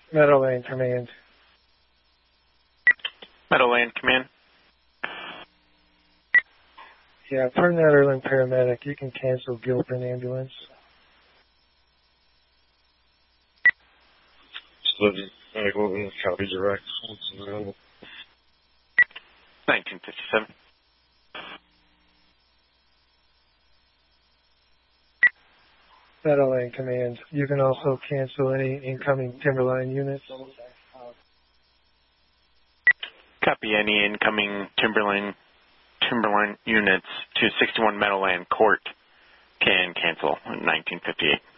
Meadowland Command. Meadowland Command. Yeah, per Netherland Paramedic, you can cancel Gilpin Ambulance. Sliven, Golden, copy direct. 1957. Meadowland Command. You can also cancel any incoming Timberline units. Copy any incoming Timberline units to 61 Meadowland Court can cancel in 1958.